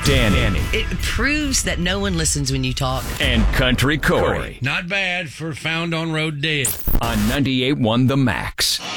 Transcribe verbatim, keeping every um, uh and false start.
Danny. It proves that no one listens when you talk. And Country Corey. Not bad for Found on Road Dead. On ninety-eight point one The Max.